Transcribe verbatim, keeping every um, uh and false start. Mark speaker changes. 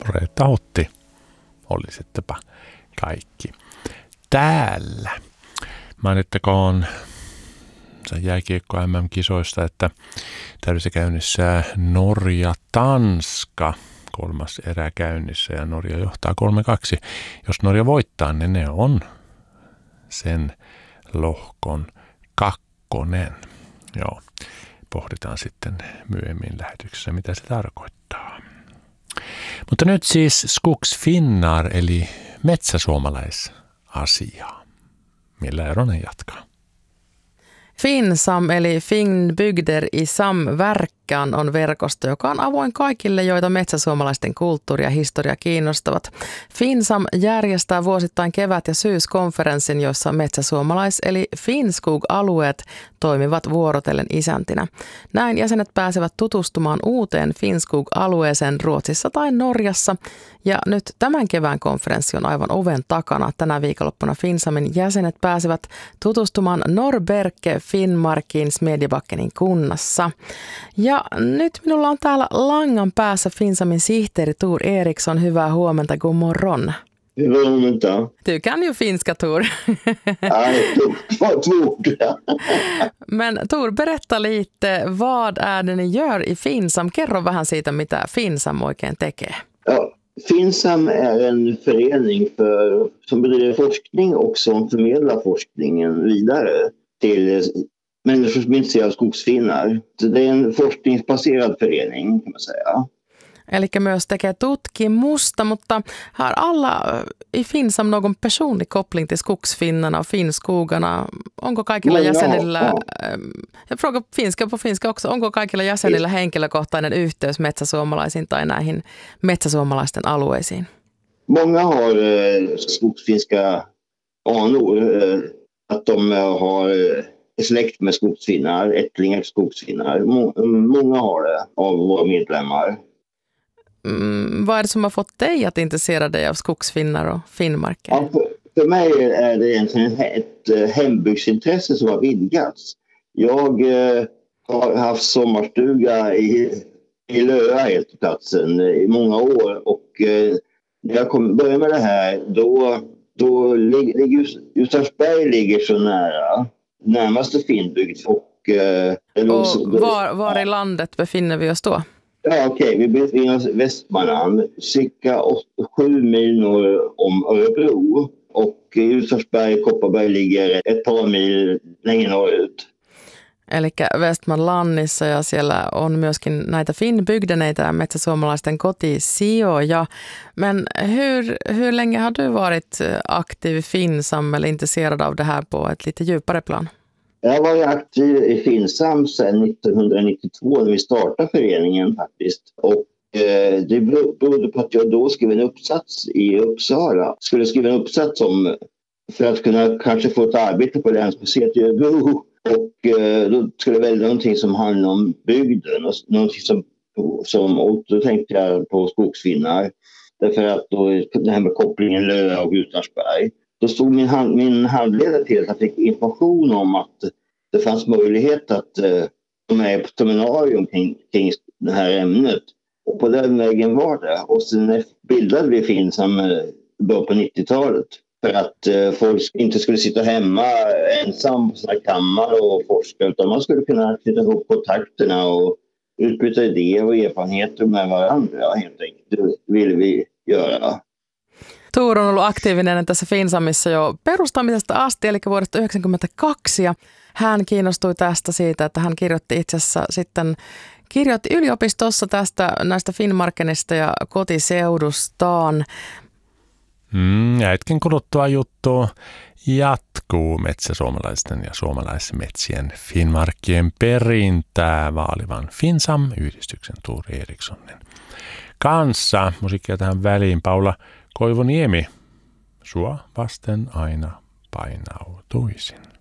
Speaker 1: Retautti. Olisittepa kaikki täällä. Mainittakoon jääkiekko M M-kisoista, että täydessä käynnissä Norja-Tanska. Kolmas erä käynnissä ja Norja johtaa kolme kaksi. Jos Norja voittaa, niin ne on sen lohkon kakkonen. Joo, pohditaan sitten myöhemmin lähetyksessä, mitä se tarkoittaa. Mutta nyt siis Skogsfinnar, eli metsäsuomalaisasia. Millä Eronen jatkaa?
Speaker 2: Finsam eli Finnbygder i samverkan on verkosto, joka on avoin kaikille, joita metsäsuomalaisten kulttuuri ja historia kiinnostavat. Finsam järjestää vuosittain kevät- ja syyskonferenssin, jossa metsäsuomalais- eli Finnskog-alueet toimivat vuorotellen isäntinä. Näin jäsenet pääsevät tutustumaan uuteen Finnskog-alueeseen Ruotsissa tai Norjassa. Ja nyt tämän kevään konferenssi on aivan oven takana. Tänä viikonloppuna Finsamin jäsenet pääsevät tutustumaan Norrberke Finnmarkin Smedjebackenin kunnassa. Ja nyt minulla on täällä langan päässä Finsamin sihteeri Tor Eriksson. Hyvää huomenta, god morgon.
Speaker 3: Hyvää huomenta.
Speaker 2: Du kan ju finska, Tor.
Speaker 3: Nej, vad tråkigt.
Speaker 2: Men Tor, berätta lite, vad är det ni gör i Finsam? Kerro vähän siitä, mitä Finsam oikein tekee.
Speaker 3: Ja, Finsam är en förening för, som bedriver forskning och som förmedlar forskningen vidare till människor som är intresserade av skogsfinnar. Det är en forskningsbaserad förening, kan man säga.
Speaker 2: Eli myös tekee tutkimusta, mutta har alla i Finsam någon personlig koppling till skogsfinnarna och finnskogarna? Onko kaikilla
Speaker 3: no,
Speaker 2: jäsenillä,
Speaker 3: no, no.
Speaker 2: jag frågar finska på finska också, onko kaikilla jäsenillä henkilökohtainen yhteys metsäsuomalaisiin tai näihin metsäsuomalaisten alueisiin?
Speaker 3: Många har eh, skogsfinska anor, eh, att de har eh, släkt med skogsfinnar, ättlingar skogsfinnar. Många har det av våra medlemmar.
Speaker 2: Mm, vad är det som har fått dig att intressera dig av skogsfinnar och Finnmarker?
Speaker 3: Ja, för, för mig är det egentligen ett, ett hembygdsintresse som har vidgats. Jag eh, har haft sommarstuga i, i Löa, helt platsen, i många år. Och eh, när jag kom, började med det här, då, då ligger Ljusnarsberg ligger så nära, närmaste Finnbygd. Och, eh,
Speaker 2: och var, var i landet befinner vi oss då?
Speaker 3: Ja, okej. Okay. Vi befinner oss i Västmanland, cirka sju mil norr om Örebro. Och Ljusnarsberg och Kopparberg ligger ett par mil längre norrut.
Speaker 2: Eli Västmanlannissa ja siellä on myöskin näitä Finnbygdeneitä, metsäsuomalaisten kotisijoja. Men hur, hur länge har du varit aktiv i Finsam eller intresserad av det här på ett lite djupare plan?
Speaker 3: Jag har varit aktiv i Finsam sedan nittonhundranittiotvå när vi startade föreningen faktiskt. Och eh, det berodde på att jag då skrev en uppsats i Uppsala. Skulle skriva en uppsats om, för att kunna kanske få ett arbete på länsmuseet i Örebro. Och eh, då skulle jag välja någonting som handlar om bygden. Och någonting som, som, och då tänkte jag på skogsfinnar. Därför att då, det här med kopplingen Löa och Ljusnarsberg. Då stod min, hand, min handledare till att jag fick information om att det fanns möjlighet att eh, vara med på ett seminarium kring, kring det här ämnet. Och på den vägen var det. Och sen bildade vi Finsam eh, början på nittiotalet. För att eh, folk inte skulle sitta hemma ensam på sina kammare och forska. Utan man skulle kunna knyta ihop kontakterna och utbyta idéer och erfarenheter med varandra. Helt enkelt. Det ville vi göra.
Speaker 2: Tor on ollut aktiivinen tässä Finsamissa jo perustamisesta asti, eli vuodesta yhdeksänkymmentäkaksi, ja hän kiinnostui tästä siitä, että hän kirjoitti itse asiassa sitten, kirjoitti yliopistossa tästä näistä Finnmarkenista ja kotiseudustaan.
Speaker 1: Mm, ja hetken kuluttua juttu jatkuu metsäsuomalaisten ja suomalaismetsien Finnmarkien perintää vaalivan Finsam-yhdistyksen Tor Erikssonin kanssa. Musiikkia tähän väliin Paula Koivuniemi, sua vasten aina painautuisin.